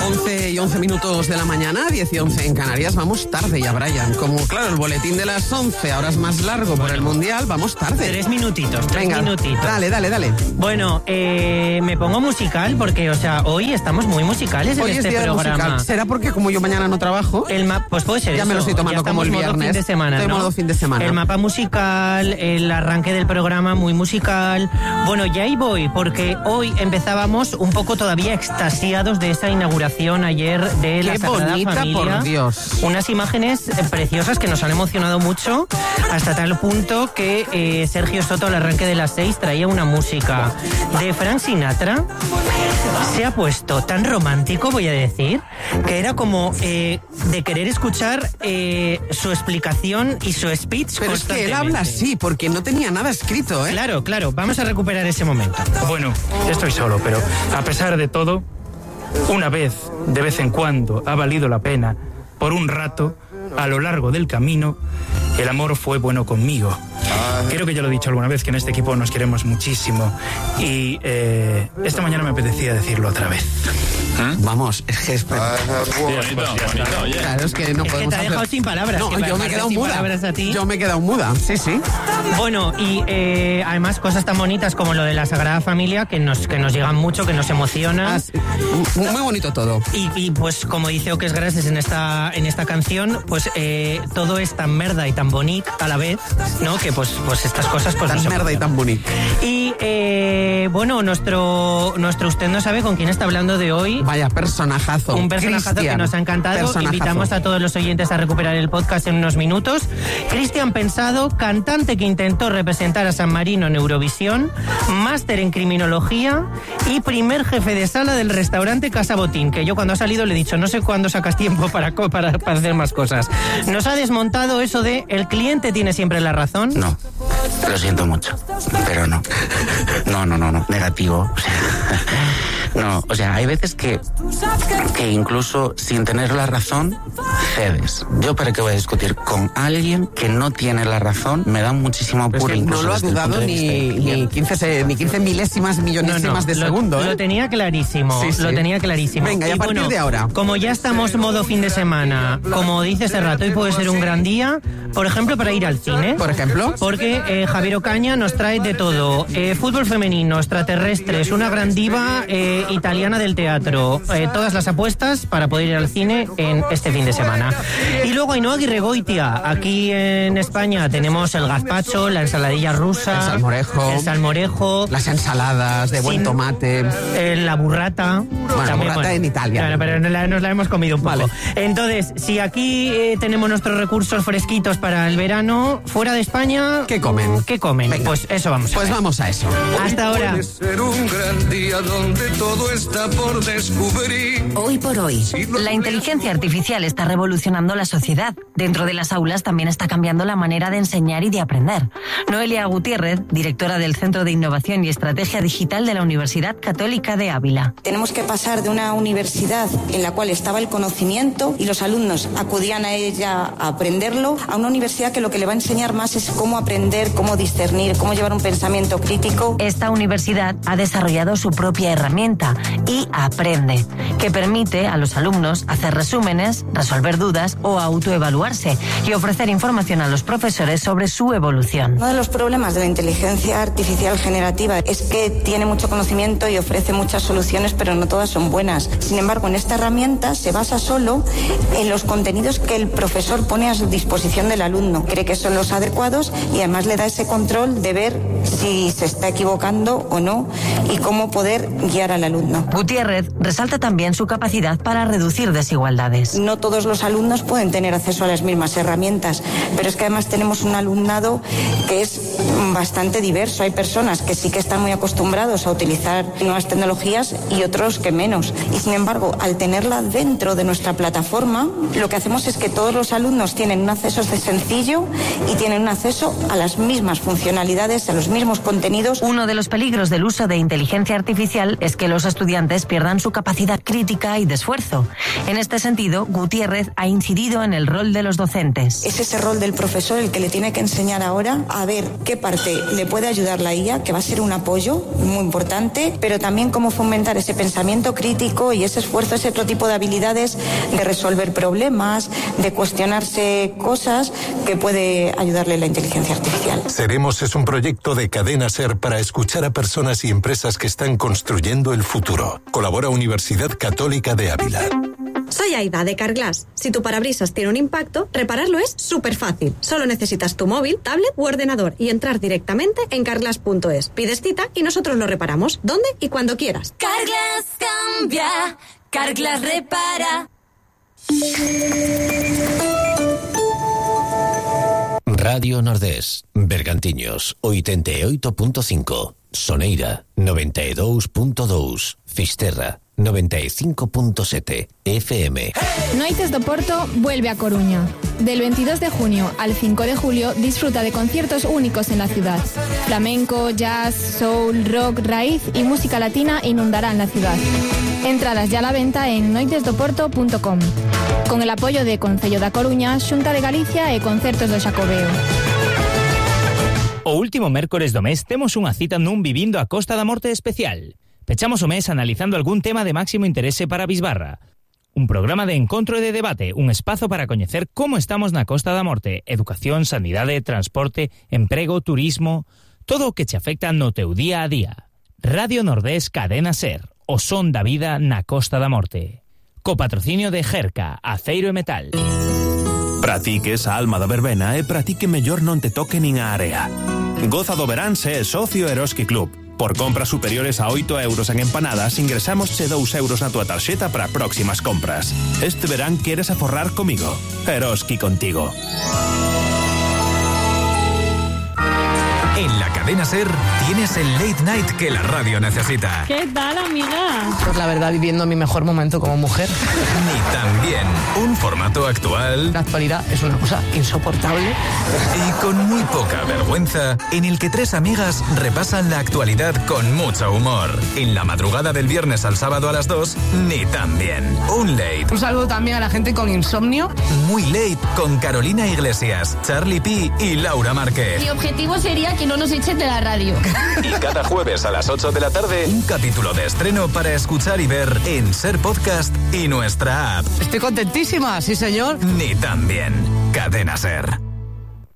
11 y 11 minutos de la mañana, 10 y 11 en Canarias. Vamos tarde ya, Brian. Como, claro, el boletín de las 11 ahora es más largo por el Mundial, vamos tarde. 3 minutitos. Venga, dale. Bueno, me pongo musical porque, o sea, hoy estamos muy musicales hoy en este día programa. Musical. ¿Será porque como yo mañana no trabajo? Pues puede ser ya eso. me lo estoy tomando como el viernes. Fin de semana, estoy modo fin de semana. El mapa musical, el arranque del programa muy musical. Bueno, ya ahí voy, porque hoy empezábamos un poco todavía extasiados de esa inauguración ayer de la Sagrada bonita, Familia. por Dios. Unas imágenes preciosas que nos han emocionado mucho, hasta tal punto que Sergio Soto al arranque de las 6 traía una música de Frank Sinatra. Se ha puesto tan romántico, voy a decir, que era como de querer escuchar su explicación y su speech. Pero es que él habla así, porque no tenía nada escrito, ¿eh? Claro, vamos a recuperar ese momento. Bueno, estoy solo, pero a pesar de todo, una vez, de vez en cuando, ha valido la pena, por un rato, a lo largo del camino, el amor fue bueno conmigo. Creo que ya lo he dicho alguna vez, que en este equipo nos queremos muchísimo. Y esta mañana me apetecía decirlo otra vez. Vamos, es que claro, es que no es podemos que te ha dejado sin palabras. No, yo me he quedado muda. A ti. Yo me he quedado muda, sí. Bueno, y además cosas tan bonitas como lo de la Sagrada Familia que nos llegan mucho, que nos emocionan. Muy bonito todo. Y pues como dice Oques Grases en esta canción, pues todo es tan merda y tan bonito a la vez, ¿no? Que pues estas cosas pues tan merda y tan bonito. Y bueno, nuestro usted no sabe con quién está hablando de hoy. Vaya personajazo. Un personajazo Cristian, que nos ha encantado. Invitamos a todos los oyentes a recuperar el podcast en unos minutos. Cristian Pensado, cantante que intentó representar a San Marino en Eurovisión, máster en criminología y primer jefe de sala del restaurante Casa Botín, que yo cuando ha salido le he dicho, no sé cuándo sacas tiempo para hacer más cosas. Nos ha desmontado eso de el cliente tiene siempre la razón. No, lo siento mucho, pero no, negativo. No, o sea, hay veces que incluso sin tener la razón, cedes. Yo para qué voy a discutir con alguien que no tiene la razón, me da muchísimo apuro. Es que no lo ha dudado ni 15 milésimas millonésimas de segundo. Lo tenía clarísimo, sí. Lo tenía clarísimo. Venga, y a partir de ahora. Como ya estamos modo fin de semana, como dice ese rato, hoy puede ser un gran día, por ejemplo, para ir al cine. Por ejemplo. Porque Javier Ocaña nos trae de todo. Fútbol femenino, extraterrestres, una gran diva italiana del teatro. Todas las apuestas para poder ir al cine en este fin de semana. Y luego Ainhoa Aguirregoitia. Aquí en España tenemos el gazpacho, la ensaladilla rusa, el salmorejo, las ensaladas de buen tomate, la burrata. Bueno, la burrata en Italia. Claro, pero nos la hemos comido un poco. Vale. Entonces, si aquí tenemos nuestros recursos fresquitos para el verano, fuera de España, ¿qué comen? Venga. Pues eso vamos a ver. Pues vamos a eso. Hasta ahora. Puede ser un gran día donde todo está por descubrir. Hoy por hoy, la inteligencia artificial está revolucionando la sociedad. Dentro de las aulas también está cambiando la manera de enseñar y de aprender. Noelia Gutiérrez, directora del Centro de Innovación y Estrategia Digital de la Universidad Católica de Ávila. Tenemos que pasar de una universidad en la cual estaba el conocimiento y los alumnos acudían a ella a aprenderlo, a una universidad que lo que le va a enseñar más es cómo aprender, cómo discernir, cómo llevar un pensamiento crítico. Esta universidad ha desarrollado su propia herramienta, iAprende, que permite a los alumnos hacer resúmenes, resolver dudas o autoevaluarse y ofrecer información a los profesores sobre su evolución. Uno de los problemas de la inteligencia artificial generativa es que tiene mucho conocimiento y ofrece muchas soluciones, pero no todas son buenas. Sin embargo, en esta herramienta se basa solo en los contenidos que el profesor pone a su disposición del alumno. Cree que son los adecuados y además le da ese control de ver si se está equivocando o no y cómo poder guiar al alumno. Gutiérrez resalta también su capacidad para reducir desigualdades. No todos los alumnos pueden tener acceso a las mismas herramientas, pero es que además tenemos un alumnado que es bastante diverso. Hay personas que sí que están muy acostumbrados a utilizar nuevas tecnologías y otros que menos. Y sin embargo, al tenerla dentro de nuestra plataforma, lo que hacemos es que todos los alumnos tienen un acceso sencillo y tienen un acceso a las mismas funcionalidades, a los mismos contenidos. Uno de los peligros del uso de inteligencia artificial es que los estudiantes pierdan su capacidad crítica y de esfuerzo. En este sentido, Gutiérrez ha incidido en el rol de los docentes. Es ese rol del profesor el que le tiene que enseñar ahora a ver qué parte le puede ayudar la IA, que va a ser un apoyo muy importante, pero también cómo fomentar ese pensamiento crítico y ese esfuerzo, ese otro tipo de habilidades de resolver problemas, de cuestionarse cosas que puede ayudarle la inteligencia artificial. Seremos es un proyecto de Cadena SER para escuchar a personas y empresas que están construyendo el futuro. Colabora Universidad Católica de Ávila. Soy Aida, de Carglass. Si tu parabrisas tiene un impacto, repararlo es súper fácil. Solo necesitas tu móvil, tablet u ordenador y entrar directamente en carglass.es. Pides cita y nosotros lo reparamos, donde y cuando quieras. Carglass cambia, Carglass repara. Radio Nordés, Bergantiños, 88.5, Soneira, 92.2, Fisterra, 95.7 FM. Noites do Porto vuelve a Coruña. Del 22 de junio al 5 de julio disfruta de conciertos únicos en la ciudad. Flamenco, jazz, soul, rock, raíz y música latina inundarán la ciudad. Entradas ya a la venta en noitesdoporto.com. Con el apoyo de Concello da Coruña, Xunta de Galicia e Concertos do Xacobeo. O último mércores do mes temos unha cita nun Vivindo a Costa da Morte especial. Pechamos o mes analizando algún tema de máximo interese para Bisbarra. Un programa de encontro e de debate, un espazo para coñecer como estamos na Costa da Morte, educación, sanidade, transporte, emprego, turismo, todo o que che afecta no teu día a día. Radio Nordés Cadena SER, o son da vida na Costa da Morte. Co patrocinio de Jerca, Aceiro e Metal. Pra ti que esa alma da verbena e pra ti que mellor non te toque nin a area. Goza do verán se é socio Eroski Club. Por compras superiores a 8 euros en empanadas, ingresamos 2 euros na tua tarxeta para próximas compras. Este verán queres aforrar comigo. Eroski contigo. En la cadena SER tienes el late night que la radio necesita. ¿Qué tal, amiga? Pues la verdad, viviendo mi mejor momento como mujer. Ni tan bien. Un formato actual. La actualidad es una cosa insoportable. Y con muy poca vergüenza, en el que 3 amigas repasan la actualidad con mucho humor. En la madrugada del viernes al sábado a las 2, ni tan bien. Un late. Un saludo también a la gente con insomnio. Muy late con Carolina Iglesias, Charlie P y Laura Márquez. Mi objetivo sería que no nos echen de la radio. Y cada jueves a las 8 de la tarde, un capítulo de estreno para escuchar y ver en SER Podcast y nuestra app. Estoy contentísima, sí señor. Ni tan bien. Cadena SER.